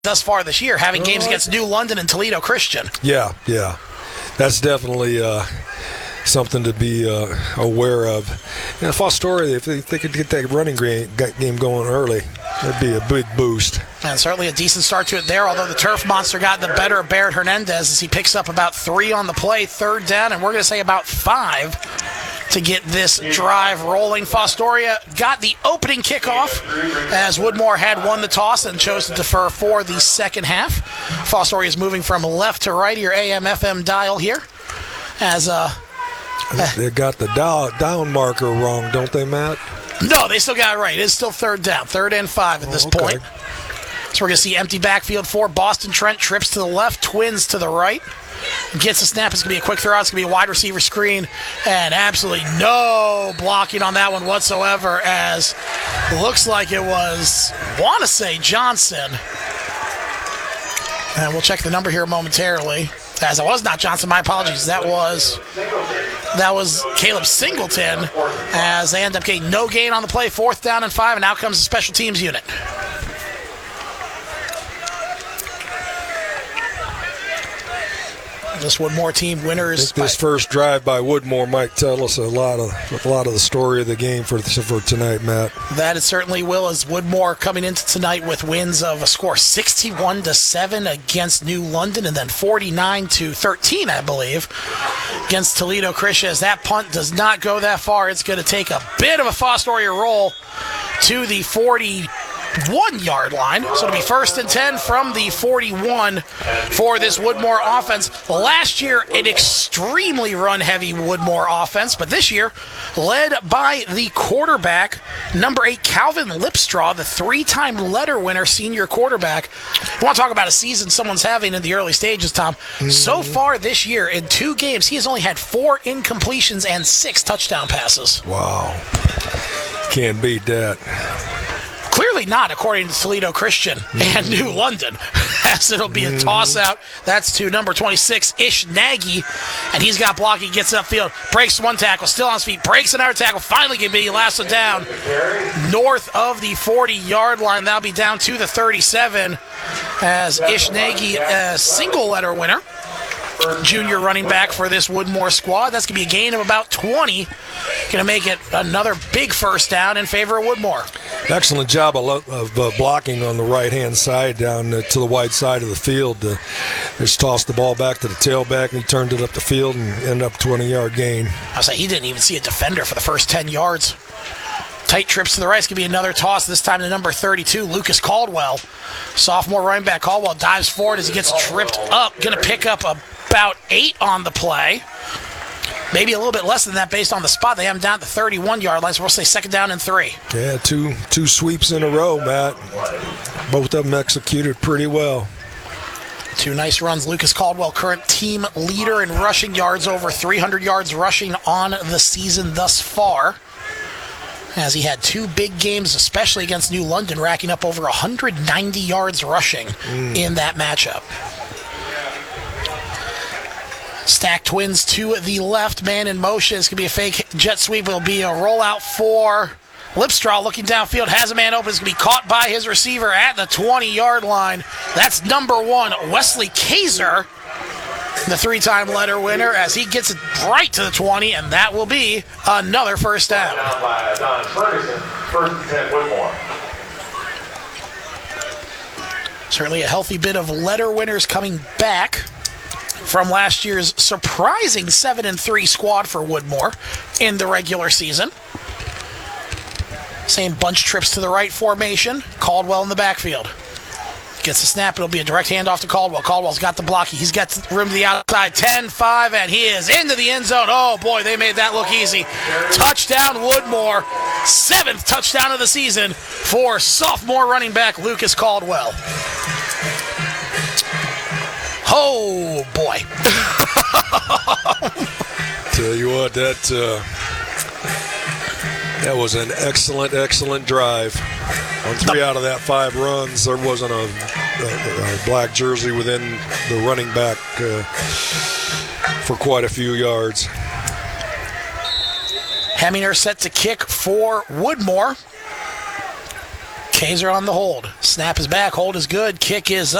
thus far this year, having games against New London and Toledo Christian. Yeah. That's definitely something to be aware of. And Fostoria, if they could get that running game going early, that'd be a big boost. And certainly a decent start to it there, although the turf monster got the better of Barrett Hernandez as he picks up about 3 on the play, 3rd down, and we're going to say about 5 to get this drive rolling. Fostoria got the opening kickoff as Woodmore had won the toss and chose to defer for the second half. Fostoria is moving from left to right, your AM/FM dial here. As they got the down marker wrong, don't they, Matt? No, they still got it right. It is still 3rd down, 3rd and 5 at this point. So we're going to see empty backfield for Boston Trent. Trips to the left, Twins to the right. Gets a snap. It's going to be a quick throw. It's going to be a wide receiver screen. And absolutely no blocking on that one whatsoever, as looks like it was, want to say, Johnson. And we'll check the number here momentarily. As it was not Johnson, my apologies. That was Caleb Singleton, as they end up getting no gain on the play, 4th down and 5, and out comes the special teams unit. This Woodmore team winners. I think this first drive by Woodmore might tell us a lot of the story of the game for tonight, Matt. That it certainly will, as Woodmore coming into tonight with wins of a score 61-7 against New London, and then 49-13, I believe, against Toledo Christian. As that punt does not go that far, it's going to take a bit of a Fostoria roll to the 41-yard line. So it'll be 1st and 10 from the 41 for this Woodmore offense. Last year, an extremely run-heavy Woodmore offense, but this year, led by the quarterback, number 8, Calvin Lipstraw, the 3-time letter winner, senior quarterback. You want to talk about a season someone's having in the early stages, Tom. So far this year, in 2 games, he has only had 4 incompletions and 6 touchdown passes. Wow. Can't beat that. Clearly not, according to Toledo Christian and New London, as it'll be a toss-out. That's to number 26, Ish Nagy, and he's got blocking, gets upfield, breaks one tackle, still on his feet, breaks another tackle, finally can be lasted down north of the 40-yard line. That'll be down to the 37, as Ish Nagy, a single-letter winner, junior running back for this Woodmore squad. That's going to be a gain of about 20. Going to make it another big 1st down in favor of Woodmore. Excellent job of blocking on the right-hand side down to the wide side of the field. Just tossed the ball back to the tailback, and he turned it up the field and ended up 20-yard gain. I say he didn't even see a defender for the first 10 yards. Tight trips to the right. It's going to be another toss, this time to number 32, Lucas Caldwell. Sophomore running back Caldwell dives forward as he gets tripped up. Going to pick up about 8 on the play. Maybe a little bit less than that based on the spot. They have him down at the 31-yard line, so we'll say 2nd down and 3. Yeah, two sweeps in a row, Matt. Both of them executed pretty well. 2 nice runs. Lucas Caldwell, current team leader in rushing yards, over 300 yards rushing on the season thus far, as he had 2 big games, especially against New London, racking up over 190 yards rushing in that matchup. Stack Twins to the left, man in motion. It's going to be a fake jet sweep. It'll be a rollout for Lipstraw, looking downfield, has a man open. It's going to be caught by his receiver at the 20-yard line. That's number 1, Wesley Kaiser, the 3-time letter winner, as he gets it right to the 20, and that will be another 1st down. Certainly a healthy bit of letter winners coming back from last year's surprising 7-3 squad for Woodmore in the regular season. Same bunch trips to the right formation. Caldwell in the backfield. Gets a snap. It'll be a direct handoff to Caldwell. Caldwell's got the block. He's got room to the outside. 10-5, and he is into the end zone. Oh, boy, they made that look easy. Touchdown, Woodmore. 7th touchdown of the season for sophomore running back Lucas Caldwell. Oh, boy. Tell you what, that was an excellent drive. On 3 out of that 5 runs, there wasn't a black jersey within the running back for quite a few yards. Heminger set to kick for Woodmore. Kaiser on the hold. Snap is back. Hold is good. Kick is